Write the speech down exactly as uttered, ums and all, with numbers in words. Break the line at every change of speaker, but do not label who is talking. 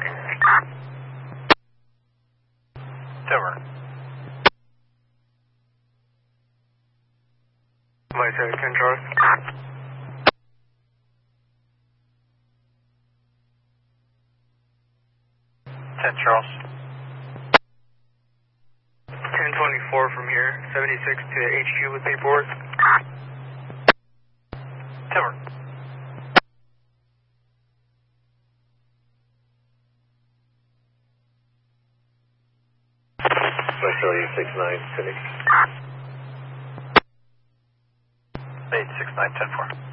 Over.
My ten, ten Charles.
ten Charles.
ten twenty-four from here, seventy-six to H Q with paperwork.
Over.
Australia six nine, Phoenix.
eight six nine ten four.